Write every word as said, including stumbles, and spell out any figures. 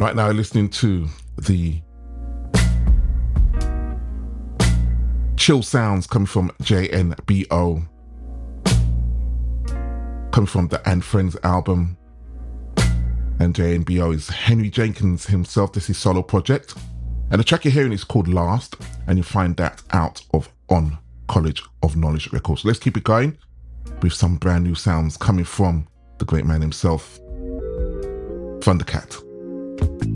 Right now, listening to the chill sounds coming from J N B O, coming from the And Friends album. And J N B O is Henry Jenkins himself. This is his solo project. And the track you're hearing is called Last, and you find that out of On College of Knowledge Records. So let's keep it going with some brand new sounds coming from the great man himself, Thundercat.